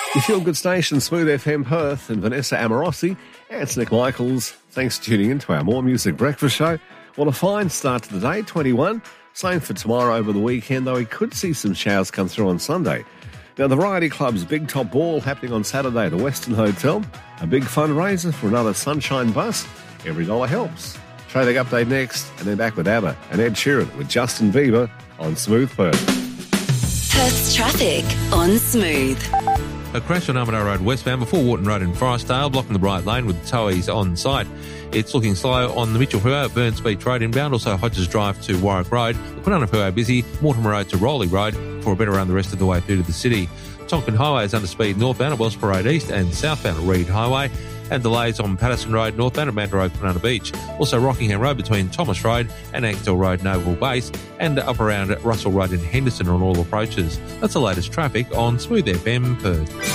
Your Feel Good Station, Smooth FM Perth, and Vanessa Amorossi. And it's Nick Michaels. Thanks for tuning in to our More Music Breakfast show. Well, a fine start to the day, 21. Same for tomorrow over the weekend, though we could see some showers come through on Sunday. Now, the Variety Club's Big Top Ball happening on Saturday at the Western Hotel. A big fundraiser for another Sunshine Bus. Every dollar helps. Traffic update next, and then back with ABBA and Ed Sheeran with Justin Bieber on Smooth Perth. Perth's traffic on Smooth. A crash on Armadale Road westbound before Wharton Road in Forestdale, blocking the Bright Lane with towies on site. It's looking slow on the Mitchell Freeway at Burns Beach Road inbound, also Hodges Drive to Warwick Road. The Kwinana Freeway busy, Mortimer Road to Rowley Road for a better run the rest of the way through to the city. Tonkin Highway is under speed northbound at Wellsborough Road East and southbound at Reed Highway, and delays on Patterson Road northbound at Manta Road, Kwinana Beach. Also Rockingham Road between Thomas Road and Axtell Road, Noble Base, and up around Russell Road in Henderson on all approaches. That's the latest traffic on Smooth FM Perth.